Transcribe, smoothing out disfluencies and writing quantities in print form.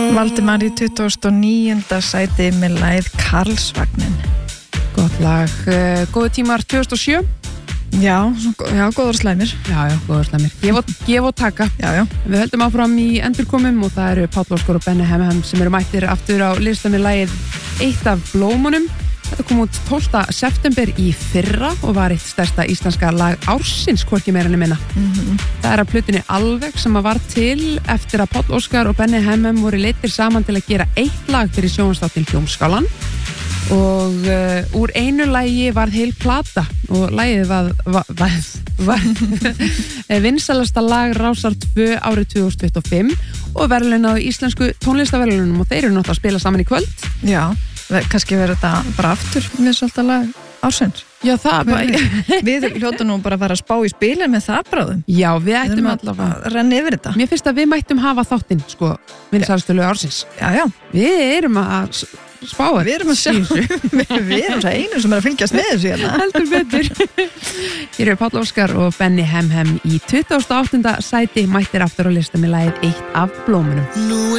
Valdimar í 29. sæti með lagið Karlsvagnin. Gott lag, góðu tímar 2007. Já, góður slæmir. Já, góður slæmir. Gef og taka. Já. Við höldum áfram í endurkomum og það eru Páll Óskar og Benni Hemhem sem eru mættir aftur á lista með lagið Eitt af blómunum. Þetta kom út 12. september í fyrra og var eitt stærsta íslenska lag ársins, hvorki meira en minna. Það er af plötunni Alveg sem var til eftir að Páll Óskar og Benni Hemhem voru leiddir saman til að gera eitt lag fyrir sjónvarpsþáttinn Hljómskálan og úr einu lagi varð heil plata og lagið var vinsalasta lag Rásar 2 árið 2025 og verðlaunaði íslensku tónlistaverðlaunum og þeir eru náttúrulega að spila saman í kvöld. Já, kannski verður þetta bara aftur með svolítið lag ársins. Já, það Við hljóta nú bara að fara að spá í spilin með það bráðum. Já, við ættum allavega að renna yfir þetta. Mér finnst að við mættum hafa þáttinn, sko, vinsælustu lög ársins. Já. Við erum að spá þetta. Við erum að sjá. Við erum það einu sem er að fylgjast með þessu hérna. Heldur betur. Hér eru Páll Óskar og Benni Hemhem í 28. sæti mættir aftur á lista með lagið Eitt af blómunum.